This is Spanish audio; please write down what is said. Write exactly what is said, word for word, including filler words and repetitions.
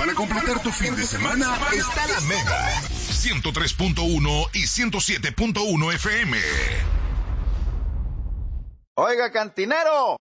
Para completar tu fin de semana está la Mega. ciento tres punto uno y ciento siete punto uno F M. Oiga, cantinero,